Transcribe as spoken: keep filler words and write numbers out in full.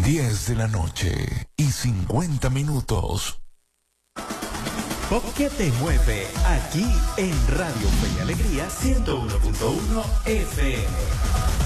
diez de la noche y cincuenta minutos. Pop que te mueve aquí en Radio Fe y Alegría ciento uno punto uno F M.